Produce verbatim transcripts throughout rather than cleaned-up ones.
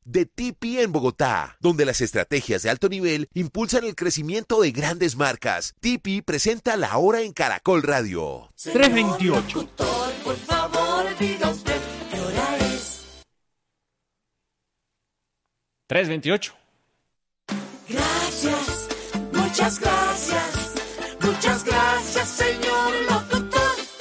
de T P en Bogotá, donde las estrategias de alto nivel impulsan el crecimiento de grandes marcas. T P presenta La Hora en Caracol Radio. tres veintiocho. Por favor, diga usted qué hora es. tres veintiocho. Gracias, muchas gracias, muchas gracias, señor locutor.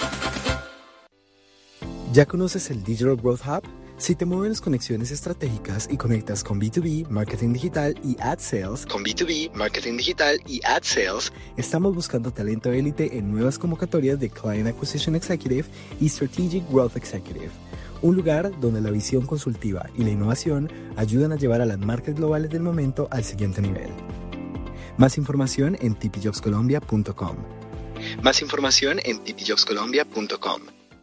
¿Ya conoces el Digital Growth Hub? Si te mueven las conexiones estratégicas y conectas con B dos B, marketing digital y ad sales, con B dos B, marketing digital y ad sales, estamos buscando talento élite en nuevas convocatorias de Client Acquisition Executive y Strategic Growth Executive. Un lugar donde la visión consultiva y la innovación ayudan a llevar a las marcas globales del momento al siguiente nivel. Más información en t p jobs colombia punto com. Más información en t p jobs colombia punto com.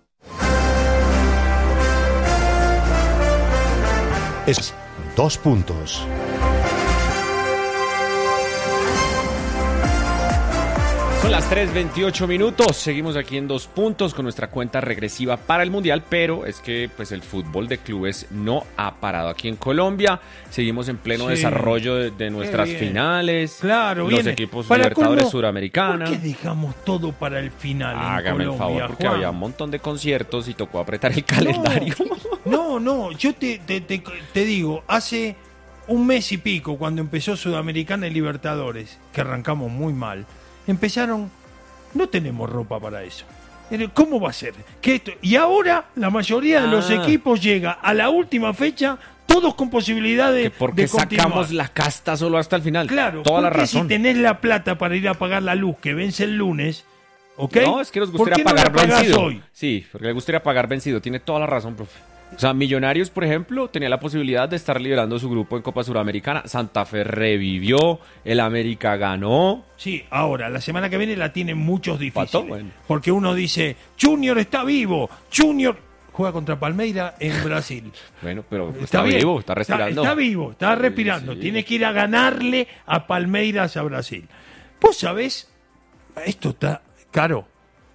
Es dos puntos. Son las tres veintiocho minutos, seguimos aquí en Dos Puntos con nuestra cuenta regresiva para el Mundial, pero es que pues el fútbol de clubes no ha parado aquí en Colombia, seguimos en pleno sí. desarrollo de, de nuestras finales, claro, los viene. equipos Para Libertadores colmo, Suramericana. ¿Por qué dejamos todo para el final Hágame en Colombia, el favor, porque Juan? había un montón de conciertos y tocó apretar el calendario. No, no, yo te, te, te, te digo, hace un mes y pico, cuando empezó Sudamericana y Libertadores, que arrancamos muy mal, empezaron, no tenemos ropa para eso. ¿Cómo va a ser? ¿Qué esto? Y ahora la mayoría de los Ah. equipos llega a la última fecha, todos con posibilidad de, Que porque de continuar. sacamos la casta solo hasta el final. Claro, toda la porque razón. si tenés la plata para ir a pagar la luz que vence el lunes, ¿ok? No, es que nos ¿Por gustaría qué no pagar la pagás vencido. hoy? Sí, porque le gustaría pagar vencido. Tiene toda la razón, profe. O sea, Millonarios, por ejemplo, tenía la posibilidad de estar liderando su grupo en Copa Suramericana. Santa Fe revivió, el América ganó. Sí, ahora, la semana que viene la tienen muchos difíciles. Pato, bueno. Porque uno dice, Junior está vivo, Junior juega contra Palmeira en Brasil. Bueno, pero está, bien, vivo, está respirando. Está, está vivo, está Sí, respirando. sí. Tiene que ir a ganarle a Palmeiras a Brasil. Vos sabés, esto está caro.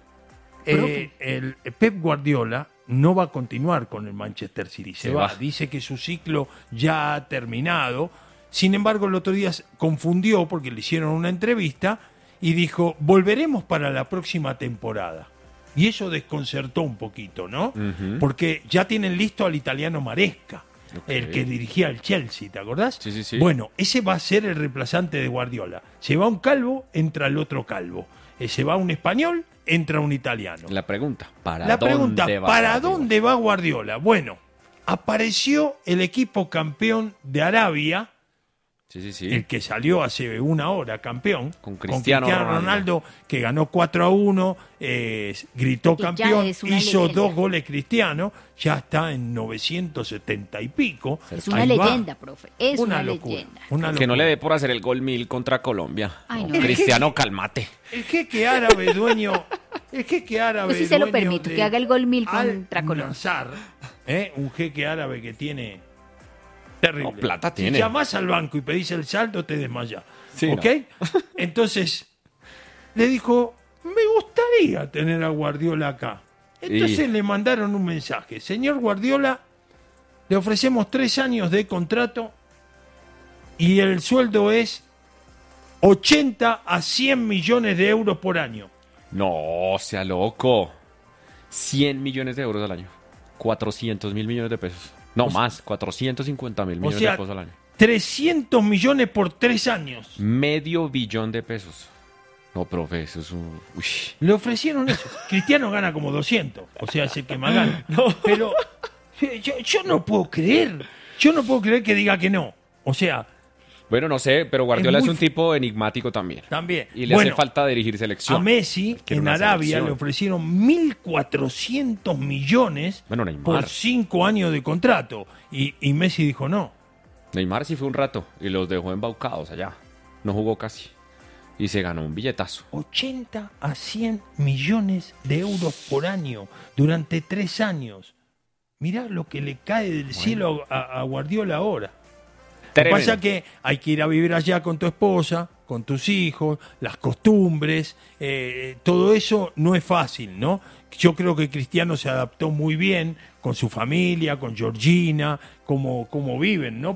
Eh, el Pep Guardiola no va a continuar con el Manchester City, se, Se va. va. Dice que su ciclo ya ha terminado. Sin embargo, el otro día confundió porque le hicieron una entrevista y dijo, volveremos para la próxima temporada. Y eso desconcertó un poquito, ¿no? Ujú. Porque ya tienen listo al italiano Maresca, Ok. el que dirigía el Chelsea, ¿te acordás? Sí, sí, sí. Bueno, ese va a ser el reemplazante de Guardiola. Se va un calvo, entra el otro calvo. Eh, Se va un español, entra un italiano. La pregunta, ¿para La dónde pregunta, va ¿para Guardiola? dónde va Guardiola? Bueno, apareció el equipo campeón de Arabia, Sí, sí, sí. el que salió hace una hora campeón, Con Cristiano Ronaldo. Ronaldo, que ganó cuatro a uno, eh, gritó Que ya campeón, es una hizo leyenda. dos goles Cristiano, ya está en novecientos setenta y pico. Es una Ahí va. leyenda, profe. Es una, locura, leyenda. una Que no locura. le dé por hacer el gol mil contra Colombia. Ay, No, no. Cristiano, cálmate. El jeque árabe dueño, el jeque árabe Yo sí se lo dueño permito, de que haga el gol mil Al contra Colombia. Nassr, ¿eh? Un jeque árabe que tiene terrible. No, plata Si tiene. llamás al banco y pedís el saldo, te desmayás. Sí, ¿Ok? no. Entonces, le dijo, me gustaría tener a Guardiola acá. Entonces Y- le mandaron un mensaje. Señor Guardiola, le ofrecemos tres años de contrato y el sueldo es ochenta a cien millones de euros por año. No, sea loco. cien millones de euros al año. cuatrocientos mil millones de pesos. No, más. cuatrocientos cincuenta mil O millones sea, de pesos al año. trescientos millones por tres años. Medio billón de pesos. No, profe, eso es un... Uy. Le ofrecieron eso. Cristiano gana como doscientos. O sea, es el que más gana. Pero eh, yo, yo no puedo creer. Yo no puedo creer que diga que no. O sea, Bueno, no sé, pero Guardiola es, muy un fu- tipo enigmático también. también. Y le Bueno, hace falta dirigir selección. a Messi, Quiere en una Arabia, selección. le ofrecieron mil cuatrocientos millones Bueno, Neymar. por cinco años de contrato. Y, y Messi dijo no. Neymar sí fue un rato y los dejó embaucados allá. No jugó casi. Y se ganó un billetazo. ochenta a cien millones de euros por año durante tres años. Mirá lo que le cae del cielo a, a Guardiola ahora. Lo que Tremendo. pasa es que hay que ir a vivir allá con tu esposa, con tus hijos, las costumbres, eh, todo eso no es fácil, ¿no? Yo creo que Cristiano se adaptó muy bien con su familia, con Georgina, como, como viven, ¿no?